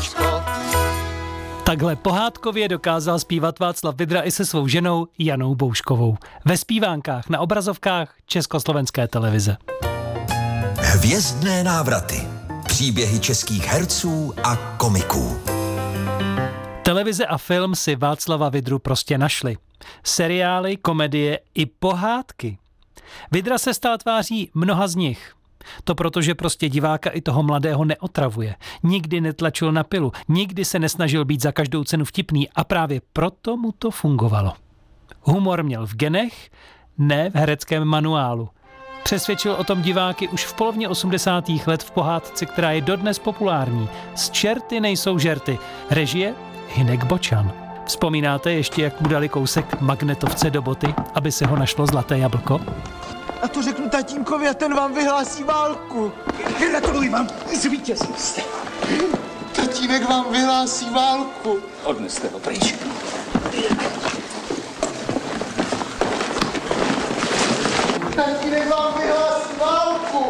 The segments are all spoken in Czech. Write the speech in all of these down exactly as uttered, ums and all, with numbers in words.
srdíčko. Takhle pohádkově dokázal zpívat Václav Vydra i se svou ženou Janou Bouškovou. Ve zpívánkách na obrazovkách Československé televize. Hvězdné návraty. Příběhy českých herců a komiků. Televize a film si Václava Vydru prostě našli. Seriály, komedie i pohádky. Vydra se stal tváří mnoha z nich. To proto, že prostě diváka i toho mladého neotravuje. Nikdy netlačil na pilu, nikdy se nesnažil být za každou cenu vtipný a právě proto mu to fungovalo. Humor měl v genech, ne v hereckém manuálu. Přesvědčil o tom diváky už v polovině osmdesátých let v pohádce, která je dodnes populární. Z čerty nejsou žerty. Režie Hynek Bočan. Vzpomínáte ještě, jak mu dali kousek magnetovce do boty, aby se ho našlo zlaté jablko? A to řeknu tatínkovi a ten vám vyhlásí válku. Gratuluji vám, zvítězil jste. Tatínek vám vyhlásí válku. Odneste ho pryč. Tatínek vám vyhlásí válku.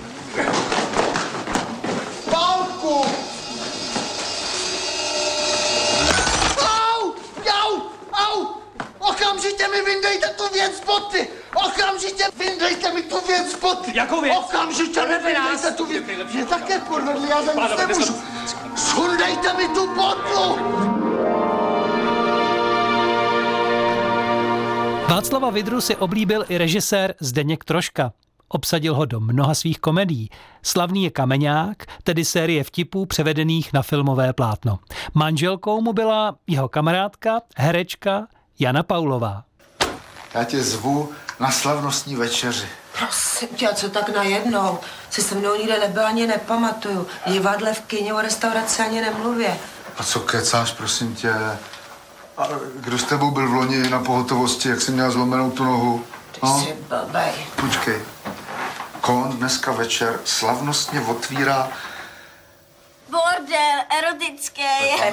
Válku. Au, au, au. Okamžitě mi vyndejte tu věc z boty. Okamžitě vyndejte mi tu věc z boty. Jakou věc? Okamžitě mi vyndejte tu věc. Mě také podvedli, já za nic nemůžu. Sundejte mi tu botu. Václava Vydru si oblíbil i režisér Zdeněk Troška. Obsadil ho do mnoha svých komedií. Slavný je Kameňák, tedy série vtipů převedených na filmové plátno. Manželkou mu byla jeho kamarádka, herečka Jana Paulová. Já tě zvu na slavnostní večeři. Prosím tě, a co tak najednou? Si se mnou nikde nebyla, ani nepamatuju. Divadle, v kyně, o restauraci ani nemluvě. A co kecáš, prosím tě? A kdo s tebou byl v loni na pohotovosti, jak jsi měla zlomenou tu nohu? Ty no? jsi blbej. Počkej. Kon dneska večer slavnostně otvírá... Bordel, erotický.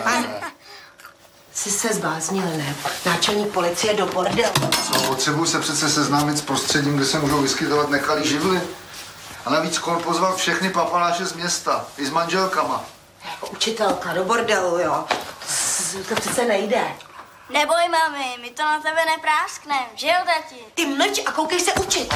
Jsi se zbláznil, ne? Náčelník policie do bordelu. Co, potřebuji se přece seznámit s prostředím, kde se můžou vyskytovat nekalý živly. A navíc Kon pozval všechny papaláše z města, i s manželkama. Jako učitelka do bordelu, jo? To přece nejde. Neboj, mami, my to na tebe neprásknem, že jo, tati? Ty mlč a koukej se učit.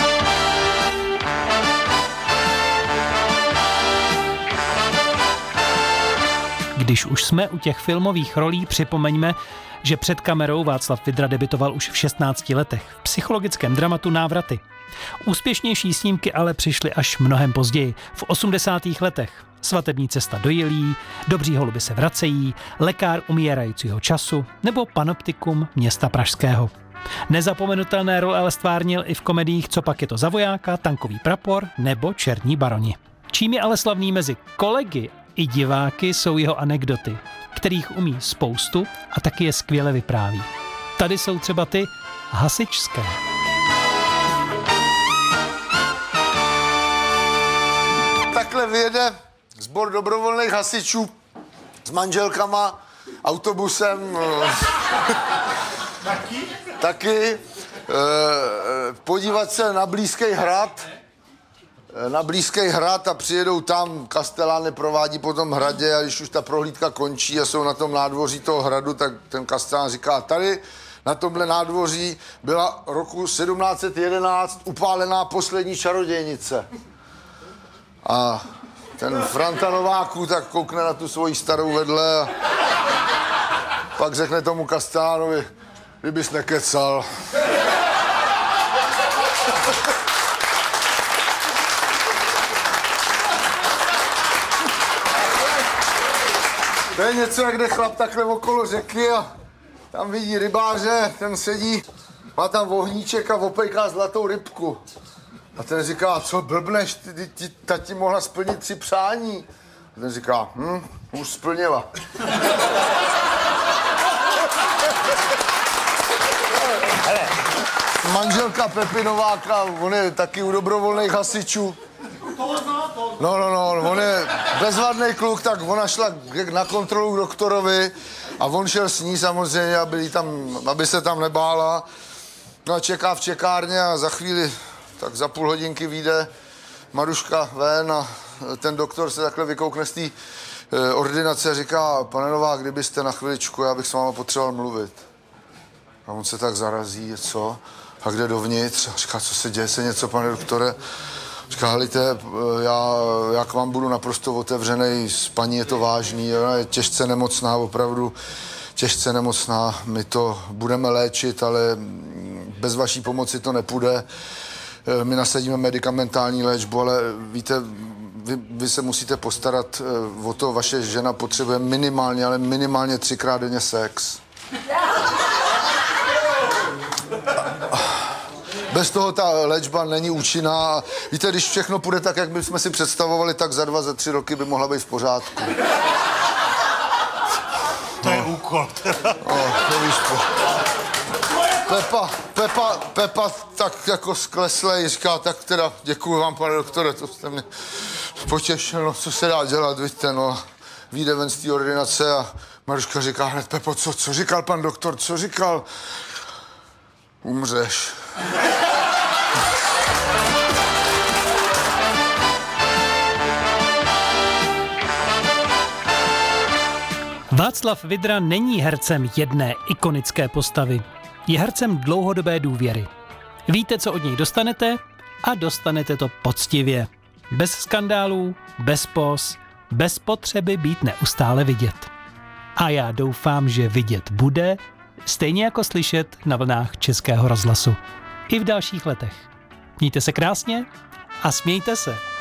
Když už jsme u těch filmových rolí, připomeňme, že před kamerou Václav Vydra debitoval už v šestnácti letech v psychologickém dramatu Návraty. Úspěšnější snímky ale přišly až mnohem později, v osmdesátých letech. Svatební cesta do Jilí, Dobří holuby se vracejí, Lekár umírajícího času nebo Panoptikum města pražského. Nezapomenutelné role ale stvárnil i v komediích Co pak je to za vojáka, Tankový prapor nebo Černí baroni. Čím je ale slavný mezi kolegy i diváky jsou jeho anekdoty, kterých umí spoustu a taky je skvěle vypráví. Tady jsou třeba ty hasičské. Takhle vyjede sbor dobrovolných hasičů s manželkama, autobusem. Taky? Taky. E, podívat se na blízký hrad. Na blízký hrad a přijedou tam, kastelán provádí po tom hradě a když už ta prohlídka končí a jsou na tom nádvoří toho hradu, tak ten kastelán říká, tady na tomhle nádvoří byla roku sedmnáct set jedenáct upálená poslední čarodějnice. A ten Franta Nováků tak koukne na tu svoji starou vedle a pak řekne tomu kastelánovi, kdybys nekecal. To je něco, jak jde chlap takhle okolo řeky a tam vidí rybáře, ten sedí, má tam vohníček a opejká zlatou rybku. A ten říká, co blbneš, ty, ty, ty, ta ti mohla splnit tři přání. A ten říká, hm, už splnila. Hele, manželka Pepi Nováka, on je taky u dobrovolných hasičů. No, no, no, on je bezvadný kluk, tak ona šla na kontrolu k doktorovi a on šel s ní samozřejmě, aby, tam, aby se tam nebála. No a čeká v čekárně a za chvíli, tak za půl hodinky vyjde Maruška ven a ten doktor se takhle vykoukne z té ordinace, říká, pane Novák, kdybyste na chviličku, já bych s váma potřeboval mluvit. A on se tak zarazí, co? A kde dovnitř? A říká, co se děje, se něco, pane doktore? Říká, helejte, já, já k vám budu naprosto otevřený, s paní je to vážný, ona je těžce nemocná, opravdu těžce nemocná, my to budeme léčit, ale bez vaší pomoci to nepůjde. My nasadíme medicamentální léčbu, ale víte, vy, vy se musíte postarat o to, vaše žena potřebuje minimálně, ale minimálně třikrát denně sex. Bez toho ta léčba není účinná. Víte, když všechno půjde tak, jak bychom si představovali, tak za dva, za tři roky by mohla být v pořádku. To je úkol. No, to víš, po... Pepa, Pepa, Pepa tak jako skleslej, říká, tak teda děkuju vám, pane doktore, to jste mě potěšil, no, co se dá dělat, víte, no. Vyjde ven z té ordinace a Maruška říká hned, Pepo, co, co říkal pan doktor, co říkal? Umřeš. Václav Vydra není hercem jedné ikonické postavy. Je hercem dlouhodobé důvěry. Víte, co od něj dostanete a dostanete to poctivě. Bez skandálů, bez póz, bez potřeby být neustále vidět. A já doufám, že vidět bude, stejně jako slyšet na vlnách Českého rozhlasu. I v dalších letech. Mějte se krásně a smějte se.